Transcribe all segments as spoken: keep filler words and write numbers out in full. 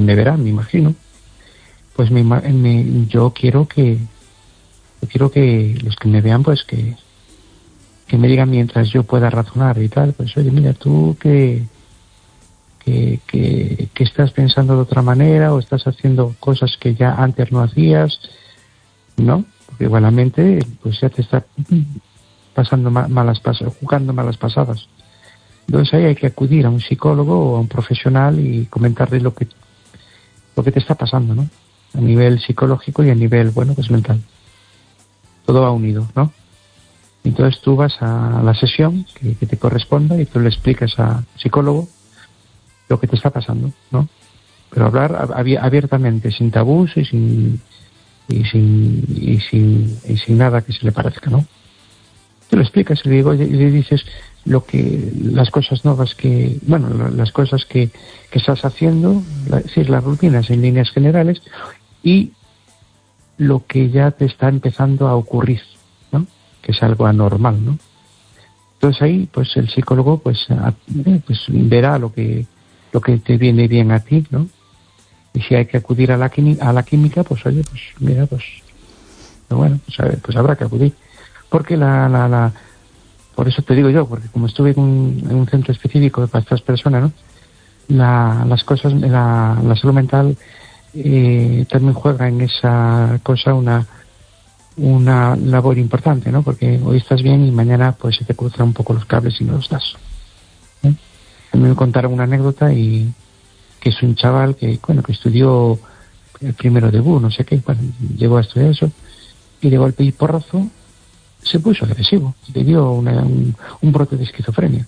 me verán, me imagino, pues me, me, yo quiero que yo quiero que los que me vean, pues que, que me digan mientras yo pueda razonar y tal, pues oye, mira, tú que, que, que, que estás pensando de otra manera o estás haciendo cosas que ya antes no hacías, ¿no? Porque igualmente, pues ya te está pasando malas pasadas, jugando malas pasadas. Entonces ahí hay que acudir a un psicólogo o a un profesional y comentarle lo que lo que te está pasando, ¿no? A nivel psicológico y a nivel, bueno, pues mental. Todo va unido, ¿no? Entonces tú vas a la sesión que, que te corresponda y tú le explicas al psicólogo lo que te está pasando, ¿no? Pero hablar ab- abiertamente, sin tabús y sin y sin y sin y sin nada que se le parezca, ¿no? Te lo explicas y le digo, y le dices lo que las cosas nuevas que, bueno, las cosas que, que estás haciendo, la, sí, las rutinas en líneas generales y lo que ya te está empezando a ocurrir, ¿no? Que es algo anormal, ¿no? Entonces ahí, pues el psicólogo, pues, a, pues verá lo que lo que te viene bien a ti, ¿no? Y si hay que acudir a la química, a la química, pues oye, pues mira, pues, pues bueno, pues, a ver, pues habrá que acudir. Porque la, la, la, por eso te digo yo, porque como estuve en un, en un centro específico para estas personas, ¿no? La, las cosas, la, la salud mental eh, también juega en esa cosa una, una labor importante, ¿no? Porque hoy estás bien y mañana pues se te cruzan un poco los cables y no los das. ¿Eh? A mí me contaron una anécdota y que es un chaval que, bueno, que estudió el primero de B U, no sé qué, bueno, llegó a estudiar eso y de golpe y porrazo se puso agresivo, le dio una, un, un brote de esquizofrenia.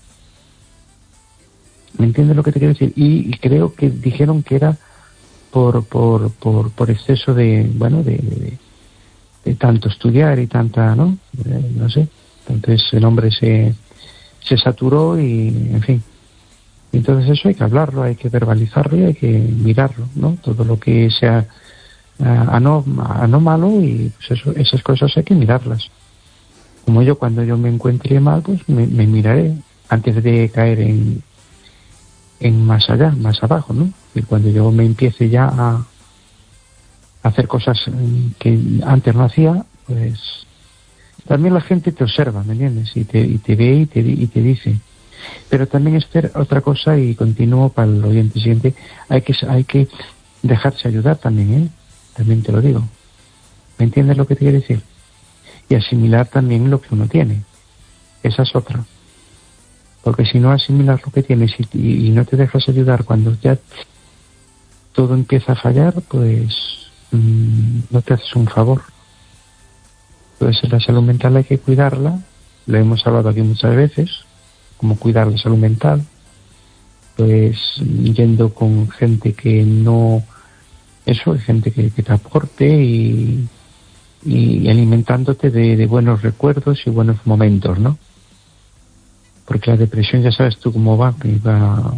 ¿Me entiendes lo que te quiero decir? Y, y creo que dijeron que era por por por, por exceso de, bueno, de, de, de tanto estudiar y tanta, ¿no? Eh, no sé. Entonces el hombre se, se saturó y, en fin. Entonces eso hay que hablarlo, hay que verbalizarlo y hay que mirarlo, ¿no? Todo lo que sea uh, anómalo y pues eso, esas cosas hay que mirarlas. Como yo, cuando yo me encuentre mal, pues me, me miraré antes de caer en, en más allá, más abajo, ¿no? Y cuando yo me empiece ya a, a hacer cosas que antes no hacía, pues también la gente te observa, ¿me entiendes? Y te, y te ve y te, y te dice. Pero también, Esther, otra cosa, y continúo para el oyente siguiente, hay que, hay que dejarse ayudar también, ¿eh? También te lo digo. ¿Me entiendes lo que te quiero decir? Y asimilar también lo que uno tiene. Esa es otra. Porque si no asimilas lo que tienes y, y, y no te dejas ayudar cuando ya todo empieza a fallar, pues mmm, no te haces un favor. Entonces la salud mental hay que cuidarla, lo hemos hablado aquí muchas veces, cómo cuidar la salud mental, pues yendo con gente que no, eso, gente que, que te aporte y y alimentándote de, de buenos recuerdos y buenos momentos, ¿no? Porque la depresión, ya sabes tú cómo va, que va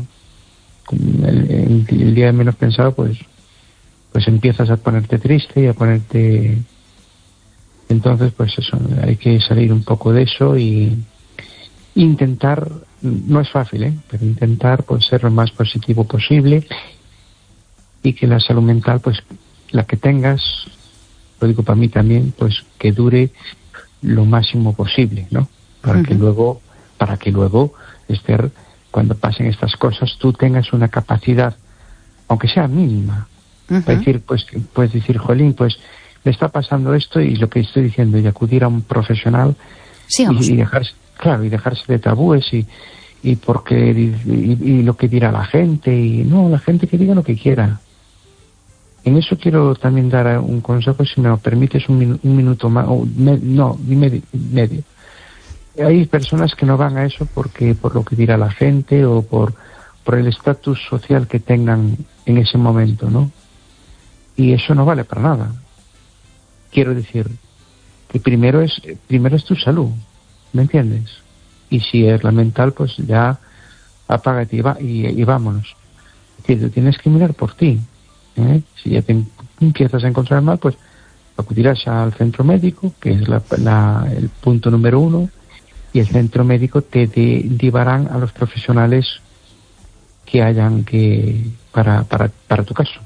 el, el, el día menos pensado, pues pues empiezas a ponerte triste y a ponerte... Entonces, pues eso, hay que salir un poco de eso y intentar, no es fácil, ¿eh? Pero intentar pues ser lo más positivo posible y que la salud mental, pues la que tengas, lo digo para mí también, pues que dure lo máximo posible, ¿no? Para uh-huh. que luego, para que luego, Esther, cuando pasen estas cosas, tú tengas una capacidad, aunque sea mínima, uh-huh. para decir, pues, puedes decir, jolín, pues le está pasando esto y lo que estoy diciendo, y acudir a un profesional sí, y, y dejarse, claro, y dejarse de tabúes y y porque y, y, y lo que dirá la gente y no, la gente que diga lo que quiera. En eso quiero también dar un consejo, si me lo permites, un, minu- un minuto más, o me, no, medio, medio. Hay personas que no van a eso porque por lo que dirá la gente o por, por el estatus social que tengan en ese momento, ¿no? Y eso no vale para nada. Quiero decir que primero es, primero es tu salud, ¿me entiendes? Y si es la mental, pues ya apágate y, va, y, y vámonos. Es decir, tú tienes que mirar por ti. ¿Eh? Si ya te empiezas a encontrar mal, pues acudirás al centro médico, que es la, la, el punto número uno, y el centro médico te derivarán a los profesionales que hayan que para, para, para tu caso.